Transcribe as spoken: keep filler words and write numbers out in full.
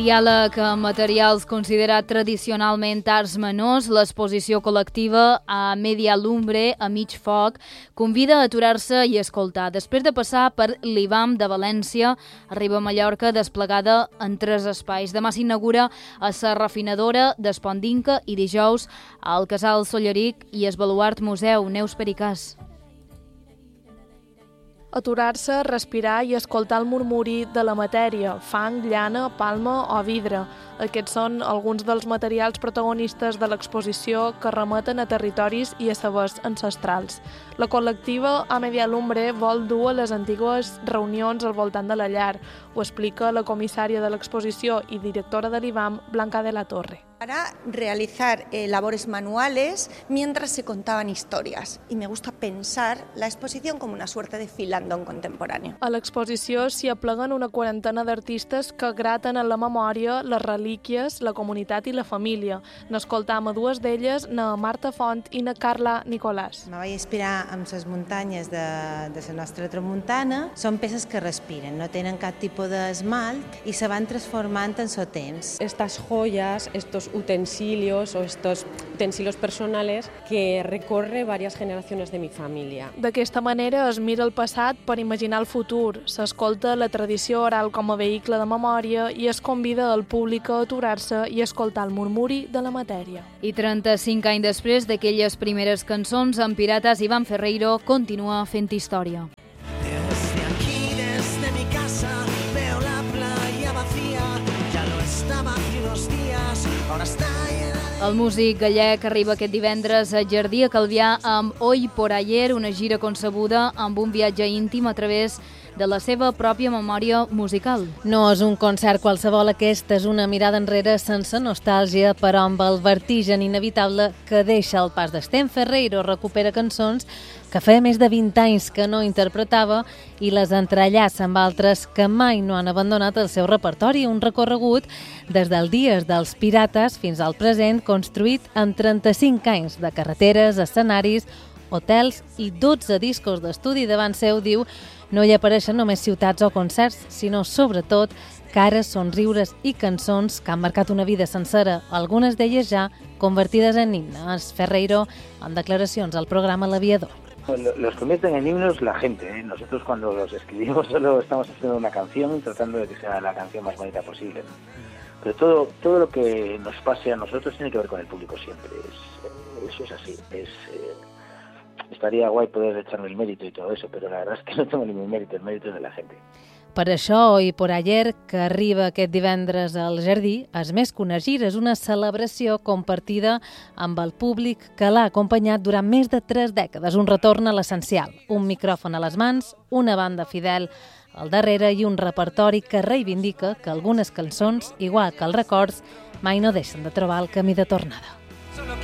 Diàleg amb materials considerat tradicionalment arts menors, l'exposició col·lectiva a Media Lumbre, a mig foc, convida a aturar-se i escoltar. Després de passar per l'I B A M de València, arriba a Mallorca desplegada en tres espais. Demà s'inaugura a la Refinadora d'Espondinca i dijous al Casal Solleric i el Baluart Museu. Neus Pericàs. Aturar-se, respirar i escoltar el murmuri de la matèria, fang, llana, palma o vidre. Aquests són alguns dels materials protagonistes de l'exposició que remeten a territoris i a sabers ancestrals. La col·lectiva A Media Lumbre vol dur a les antigues reunions al voltant de la llar. Ho explica la comissària de l'exposició i directora de l'I B A M, Blanca de la Torre. Para realizar eh, labores manuales mientras se contaban historias. Y me gusta pensar la exposición como una suerte de filandón contemporáneo. A l'exposició s'hi apleguen una quarantena d'artistes que graten en la memòria les relíquies, la comunitat i la família. N'escoltam a dues d'elles, na Marta Font i na Carla Nicolàs. Me vaig inspirar amb les muntanyes de, de la nostra tramuntana. Són peces que respiren, no tenen cap tipus d'esmalt i se van transformant en el temps. Estas joyas, estos utensilios o estos utensilios personales que recorre varias generaciones de mi familia. D'aquesta manera es mira el passat per imaginar el futur, s'escolta la tradició oral com a vehicle de memòria i es convida al públic a aturar-se i escoltar el murmuri de la matèria. I trenta-cinc anys després d'aquelles primeres cançons, en Pirates, Iván Ferreiro continua fent història. Desde aquí, desde mi casa, veo la playa vacía, ya lo estaba hace unos días, ahora está llena de... El músic gallec arriba aquest divendres a Jardí a Calvià amb Hoy por Ayer, una gira concebuda amb un viatge íntim a través de la seva pròpia memòria musical. No és un concert qualsevol, aquesta és una mirada enrere sense nostàlgia, però amb el vertigen inevitable que deixa el pas del temps. Ferreiro recupera cançons que feia més de vint anys que no interpretava i les entrellaça amb altres que mai no han abandonat el seu repertori. Un recorregut des dels dies dels Pirates fins al present, construït en trenta-cinc anys de carreteres, escenaris, hotels i dotze discos d'estudi. Davant seu, diu, no hi apareixen només ciutats o concerts, sinó sobretot cares, somriures i cançons que han marcat una vida sencera, algunes d'elles ja convertides en himnes. Ferreiro, en declaracions al programa L'Aviador. Los convierten en himnos la gente, ¿eh? Nosotros cuando los escribimos solo estamos haciendo una canción, tratando de que sea la canción más bonita posible. Pero todo, todo lo que nos pase a nosotros tiene que ver con el público siempre. Es, eso es así. Es, eh, estaría guay poder echarme el mérito y todo eso, pero la verdad es que no tengo ningún mérito, el mérito es de la gente. Per això, Hoy por Ayer, que arriba aquest divendres al Jardí, és més que una gira, és una celebració compartida amb el públic que l'ha acompanyat durant més de tres dècades. Un retorn a l'essencial, un micròfon a les mans, una banda fidel al darrere i un repertori que reivindica que algunes cançons, igual que els records, mai no deixen de trobar el camí de tornada.